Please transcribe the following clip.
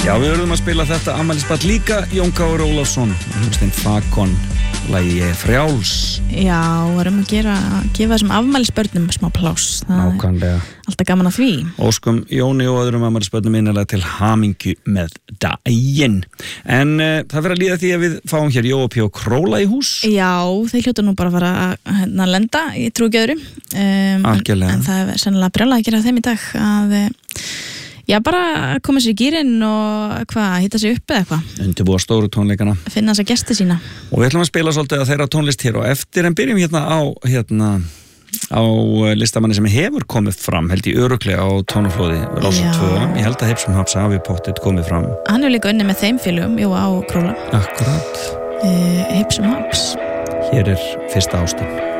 Já, við verðum að spila þetta afmælisbarn líka, Jón Kári Ólafsson og hljómsveitin Fakon, lagi Frjáls. Já, verðum að gefa þessum afmælisbörnum smá pláss. Nákvæmlega. Alltaf gaman að því. Óskum Jóni og öðrum afmælisbörnum innilega til hamingju með daginn. En það verður að líða því að við fáum hér Jópi og Króla í hús. Já, þeir hljóta nú bara að fara að lenda í trúgjöðru. Algjörlega. En það er sennilega brjálað að gera þeim í dag að já, bara koma sér í gírinn og hitta sér upp eða eitthvað. Undirbúa stóru tónleikana. Finna þessa gesti sína. Og við ætlum að spila svolítið að þeirra tónlist hér og eftir, en byrjum á listamanni sem hefur komið fram, held ég örugglega á Tónaflóði Rásar 2. Ég held að Hipsum Haps hafi pottið komið fram. Hann hefur líka unnið með þeim félögum, jú, á Króla. Akkurat. Hipsum Haps. Hér er fyrsta ástin.